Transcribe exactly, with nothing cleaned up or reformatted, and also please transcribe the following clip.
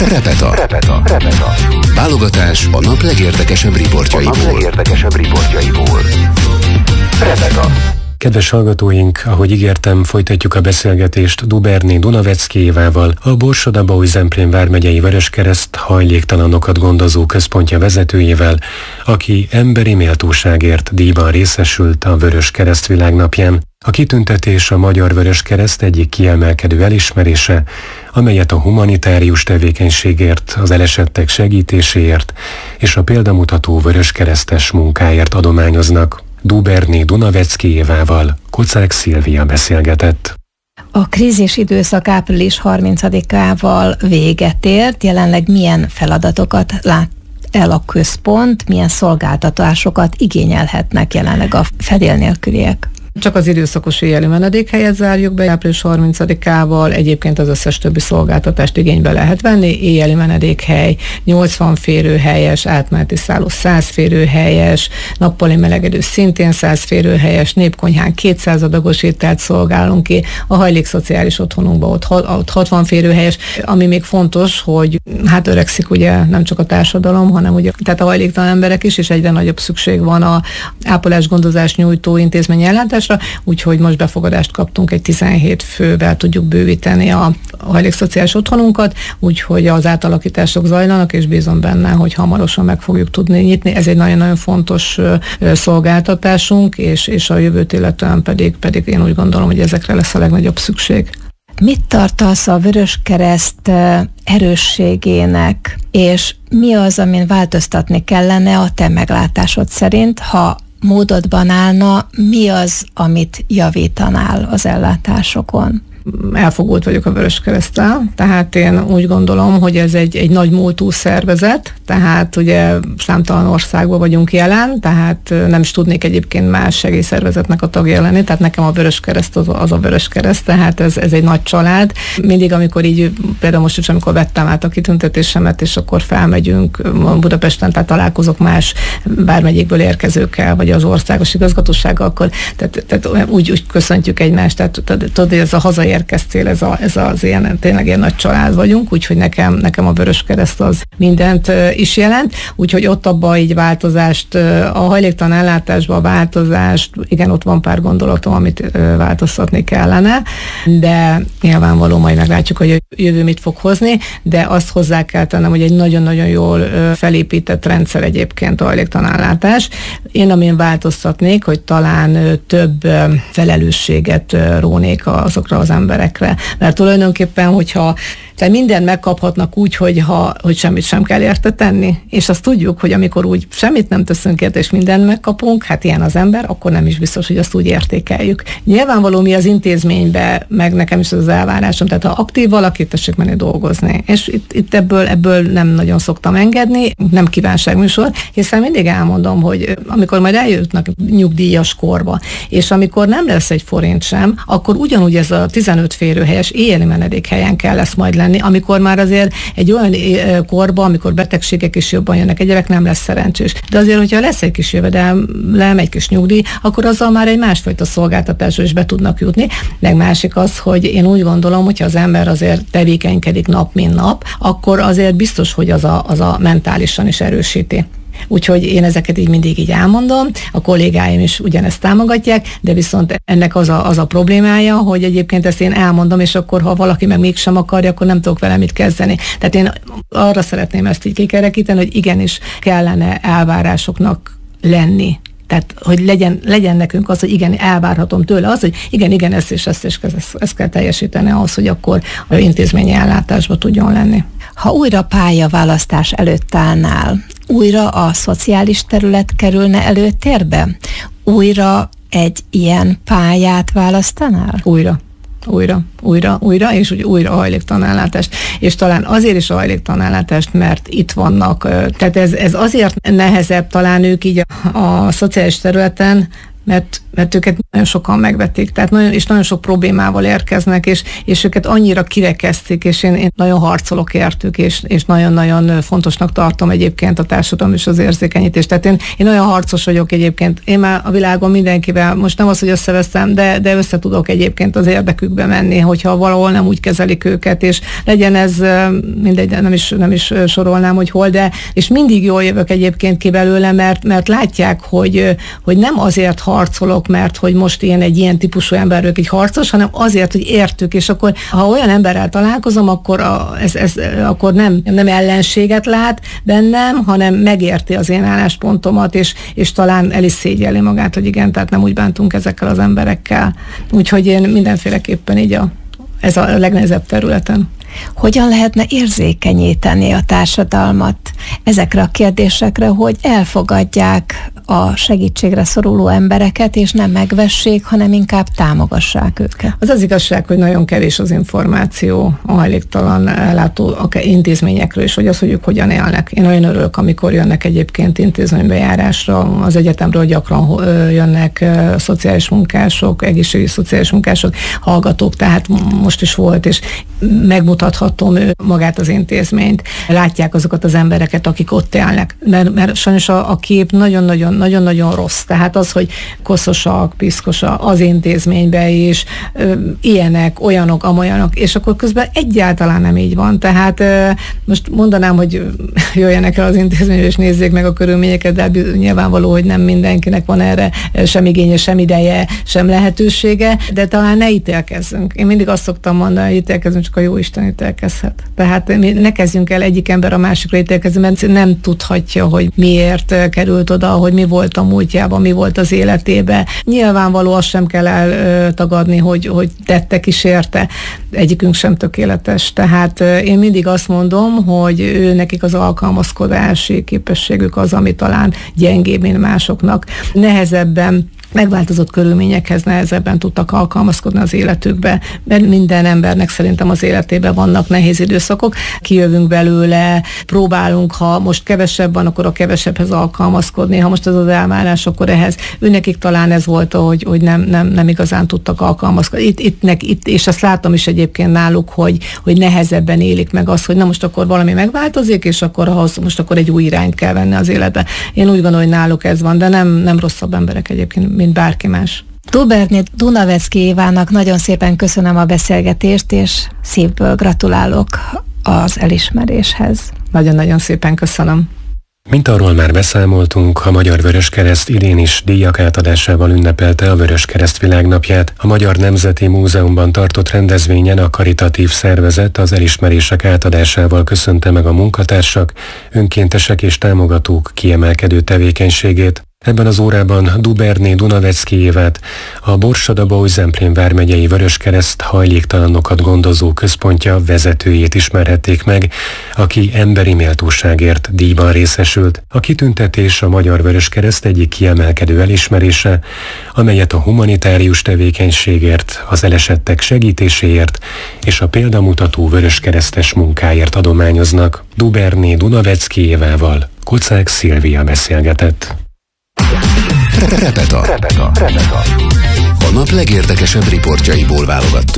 Repeta. Repeta. Repeta. Válogatás a nap legérdekesebb riportjaiból. A nap legérdekesebb riportjaiból. Repeta. Kedves hallgatóink, ahogy ígértem, folytatjuk a beszélgetést Duberné Dunaveckijévával, a Borsod-Abaúj-Zemplén vármegyei Vöröskereszt hajléktalanokat gondozó központja vezetőjével, aki emberi méltóságért díjban részesült a Vöröskereszt világnapján. A kitüntetés a Magyar Vöröskereszt egyik kiemelkedő elismerése, amelyet a humanitárius tevékenységért, az elesettek segítéséért és a példamutató vöröskeresztes munkáért adományoznak. Duberné Dunaveckijévával Kocák Szilvia beszélgetett. A krízis időszak április harmincadikával véget ért, jelenleg milyen feladatokat lát el a központ, milyen szolgáltatásokat igényelhetnek jelenleg a fedél nélküliek? Csak az időszakos éjjeli menedékhelyet zárjuk be április harmincadikával, egyébként az összes többi szolgáltatást igénybe lehet venni. Éjjeli menedékhely, nyolcvan férőhelyes, átmeneti szálló száz férőhelyes, nappali melegedő szintén száz férőhelyes, népkonyhán kétszáz adagos ételt szolgálunk ki, a hajlékszociális otthonunkban ott, ott hatvan férőhelyes, ami még fontos, hogy hát öregszik ugye nem csak a társadalom, hanem ugye tehát a hajléktalan emberek is, és egyre nagyobb szükség van a ápolás-gondozás nyújtó intézmény ellátásra, úgyhogy most befogadást kaptunk, egy tizenhét fővel tudjuk bővíteni a hajlékszociális otthonunkat, úgyhogy az átalakítások zajlanak, és bízom benne, hogy hamarosan meg fogjuk tudni nyitni. Ez egy nagyon-nagyon fontos szolgáltatásunk, és, és a jövőt illetően pedig, pedig én úgy gondolom, hogy ezekre lesz a legnagyobb szükség. Mit tartasz a Vöröskereszt erősségének, és mi az, amin változtatni kellene a te meglátásod szerint, ha módodban állna, mi az, amit javítanál az ellátásokon? Elfogult vagyok a Vöröskereszttel, tehát én úgy gondolom, hogy ez egy, egy nagy múltú szervezet, tehát ugye számtalan országban vagyunk jelen, tehát nem is tudnék egyébként más segélyszervezetnek a tagja lenni, tehát nekem a Vöröskereszt az, az a Vöröskereszt, tehát ez, ez egy nagy család. Mindig, amikor így, például most is, amikor vettem át a kitüntetésemet, és akkor felmegyünk Budapesten, tehát találkozok más vármegyékből érkezőkkel, vagy az országos igazgatósággal, akkor tehát, tehát úgy, úgy köszöntjük egymást, tehát tudod, ez a hazai érkeztél, ez, a, ez az ilyen, tényleg ilyen nagy család vagyunk, úgyhogy nekem, nekem a Vöröskereszt az mindent is jelent, úgyhogy ott abban így változást, a hajléktalan ellátásban a változást, igen, ott van pár gondolatom, amit változtatni kellene, de nyilvánvaló majd meglátjuk, hogy a jövő mit fog hozni, de azt hozzá kell tennem, hogy egy nagyon-nagyon jól felépített rendszer egyébként a hajléktalan ellátás. Én amin változtatnék, hogy talán több felelősséget rónék azokra az emberekre. Mert tulajdonképpen, hogyha te mindent megkaphatnak úgy, hogy, ha, hogy semmit sem kell érte tenni, és azt tudjuk, hogy amikor úgy semmit nem teszünk érte, és mindent megkapunk, hát ilyen az ember, akkor nem is biztos, hogy azt úgy értékeljük. Nyilvánvaló mi az intézménybe, meg nekem is az elvárásom, tehát ha aktív valaki, tessék menni dolgozni. És itt, itt ebből, ebből nem nagyon szoktam engedni, nem kívánságműsor, hiszen mindig elmondom, hogy amikor majd eljutnak nyugdíjas korba, és amikor nem lesz egy forint sem, akkor ugyanúgy ez a tizenöt férőhelyes éjjeli menedékhelyen kell lesz majd lenni, amikor már azért egy olyan korban, amikor betegségek is jobban jönnek, egyébként nem lesz szerencsés. De azért, hogyha lesz egy kis jövedelem, egy kis nyugdíj, akkor azzal már egy másfajta szolgáltatásra is be tudnak jutni. Meg másik az, hogy én úgy gondolom, hogyha az ember azért tevékenykedik nap, mint nap, akkor azért biztos, hogy az a, az a mentálisan is erősíti. Úgyhogy én ezeket így mindig így elmondom, a kollégáim is ugyanezt támogatják, de viszont ennek az a, az a problémája, hogy egyébként ezt én elmondom, és akkor ha valaki meg mégsem akarja, akkor nem tudok vele mit kezdeni. Tehát én arra szeretném ezt így kikerekíteni, hogy igenis kellene elvárásoknak lenni. Tehát, hogy legyen, legyen nekünk az, hogy igen, elvárhatom tőle az, hogy igen, igen, ezt és ezt és ezt, ezt kell teljesíteni ahhoz, hogy akkor a intézményi ellátásba tudjon lenni. Ha újra pályaválasztás előtt állnál, újra a szociális terület kerülne előtérbe? Újra egy ilyen pályát választanál? Újra. Újra, újra, újra, és úgy újra a hajléktalanellátást. És talán azért is a hajléktalanellátást, mert itt vannak, tehát ez, ez azért nehezebb talán ők így a, a szociális területen, mert, mert őket nagyon sokan megvették, tehát nagyon, és nagyon sok problémával érkeznek, és, és őket annyira kirekesztik, és én, én nagyon harcolok értük, és, és nagyon-nagyon fontosnak tartom egyébként a társadalom és az érzékenyítés. Tehát én, én nagyon harcos vagyok egyébként. Én már a világon mindenkivel, most nem az, hogy összeveszem, de, de össze tudok egyébként az érdekükbe menni, hogyha valahol nem úgy kezelik őket, és legyen ez, mindegy, nem is, nem is sorolnám, hogy hol, de és mindig jól jövök egyébként ki belőle, mert, mert látják, hogy, hogy nem azért harcolok, mert hogy most én egy ilyen típusú ember vagyok, egy harcos, hanem azért, hogy értük, és akkor ha olyan emberrel találkozom, akkor, a, ez, ez, akkor nem, nem ellenséget lát bennem, hanem megérti az én álláspontomat, és, és talán el is szégyelli magát, hogy igen, tehát nem úgy bántunk ezekkel az emberekkel. Úgyhogy én mindenféleképpen így a, ez a legnehezebb területen. Hogyan lehetne érzékenyíteni a társadalmat ezekre a kérdésekre, hogy elfogadják a segítségre szoruló embereket, és nem megvessék, hanem inkább támogassák őket? Az az igazság, hogy nagyon kevés az információ a hajléktalan ellátó intézményekről, és hogy az, hogy ők hogyan élnek. Én nagyon örülök, amikor jönnek egyébként intézménybejárásra, az egyetemről gyakran jönnek szociális munkások, egészségügyi szociális munkások, hallgatók, tehát most is volt, és megmutathatom magát az intézményt. Látják azokat az embereket, akik ott élnek. Mert, mert sajnos a, a kép nagyon-nagyon nagyon-nagyon rossz. Tehát az, hogy koszosak, piszkosak az intézményben is, ö, ilyenek, olyanok, amolyanok, és akkor közben egyáltalán nem így van. Tehát ö, most mondanám, hogy jöjjenek el az intézménybe, és nézzék meg a körülményeket, de nyilvánvaló, hogy nem mindenkinek van erre sem igénye, sem ideje, sem lehetősége, de talán ne ítélkezzünk. Én mindig azt szoktam mondani, hogy ítélkezzünk, csak a Jóisten ítélkezhet. Tehát ne kezdjünk el egyik ember a másikra ítélkezni, mert nem tudhatja, hogy miért került oda, hogy mi volt a múltjában, mi volt az életében. Nyilvánvaló, azt sem kell eltagadni, hogy, hogy tette, kísérte. Egyikünk sem tökéletes. Tehát én mindig azt mondom, hogy ő nekik az alkalmazkodási képességük az, ami talán gyengébb, mint másoknak. Nehezebben megváltozott körülményekhez nehezebben tudtak alkalmazkodni az életükbe, mert minden embernek szerintem az életében vannak nehéz időszakok, kijövünk belőle, próbálunk, ha most kevesebb van, akkor a kevesebbhez alkalmazkodni, ha most ez az elvárás, akkor ehhez. Őnekik talán ez volt, hogy, hogy nem, nem, nem igazán tudtak alkalmazkodni. Itt, itt, nek, itt, és azt látom is egyébként náluk, hogy, hogy nehezebben élik meg azt, hogy na most akkor valami megváltozik, és akkor ahhoz most akkor egy új irányt kell venni az életbe. Én úgy gondolom, hogy náluk ez van, de nem, nem rosszabb emberek egyébként, mint bárki más. Dubernay Dunavecki Évának nagyon szépen köszönöm a beszélgetést, és szívből gratulálok az elismeréshez. Nagyon-nagyon szépen köszönöm. Mint arról már beszámoltunk, a Magyar Vöröskereszt idén is díjak átadásával ünnepelte a Vöröskereszt világnapját. A Magyar Nemzeti Múzeumban tartott rendezvényen a karitatív szervezet az elismerések átadásával köszönte meg a munkatársak, önkéntesek és támogatók kiemelkedő tevékenységét. Ebben az órában Dubernay Dunavecki Évát, a Borsod-Abaúj-Zemplén vármegyei Vöröskereszt hajléktalanokat gondozó központja vezetőjét ismerhették meg, aki emberi méltóságért díjban részesült. A kitüntetés a Magyar Vöröskereszt egyik kiemelkedő elismerése, amelyet a humanitárius tevékenységért, az elesettek segítéséért és a példamutató vöröskeresztes munkáért adományoznak. Dubernay Dunavecki Évával Kocák Szilvia beszélgetett. Repeta. Repeta. Repeta. A nap legérdekesebb riportjaiból válogattuk.